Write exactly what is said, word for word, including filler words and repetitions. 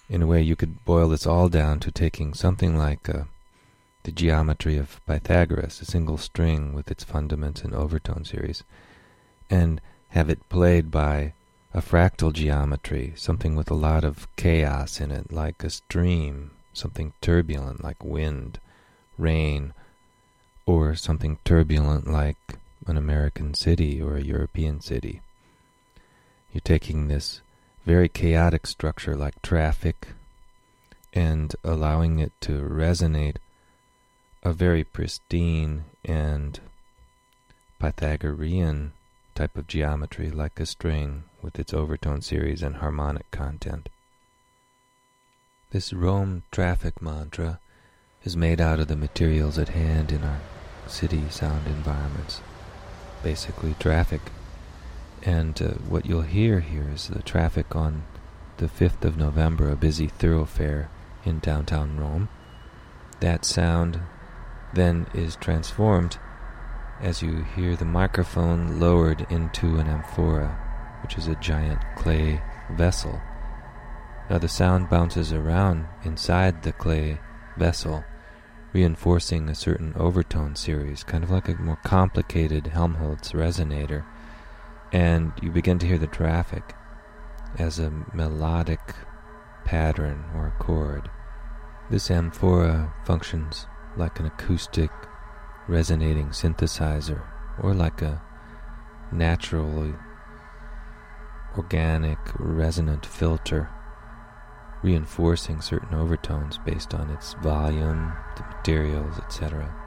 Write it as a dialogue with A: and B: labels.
A: In a way, you could boil this all down to taking something like uh, the geometry of Pythagoras, a single string with its fundaments and overtone series, and have it played by a fractal geometry, something with a lot of chaos in it, like a stream, something turbulent like wind, rain, or something turbulent like an American city or a European city. You're taking this very chaotic structure like traffic and allowing it to resonate a very pristine and Pythagorean type of geometry like a string with its overtone series and harmonic content. This Rome traffic mantra is made out of the materials at hand in our city sound environments, basically traffic. And uh, what you'll hear here is the traffic on the fifth of November, a busy thoroughfare in downtown Rome. That sound then is transformed as you hear the microphone lowered into an amphora, which is a giant clay vessel. Now the sound bounces around inside the clay vessel, reinforcing a certain overtone series, kind of like a more complicated Helmholtz resonator. And you begin to hear the traffic as a melodic pattern or a chord. This amphora functions like an acoustic resonating synthesizer, or like a naturally organic resonant filter, reinforcing certain overtones based on its volume, the materials, et cetera.